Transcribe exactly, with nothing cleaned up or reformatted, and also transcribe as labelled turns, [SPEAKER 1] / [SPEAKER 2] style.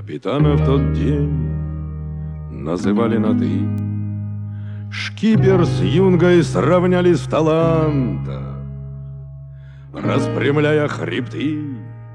[SPEAKER 1] Капитана в тот день называли на «ты». Шкипер с юнгой сравнялись в талантах, распрямляя хребты.